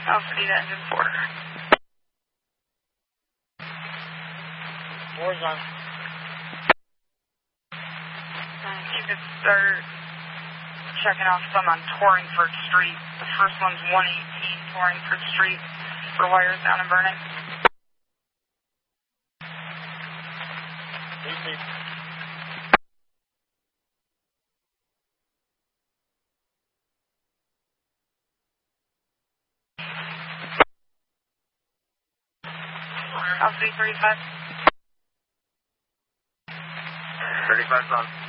Alpha D to engine 4. 4's on. You could start checking off some on Torringford Street. The first one's 118 Torringford Street for wires down and burning. Easy. Alpha D 35. 35's on.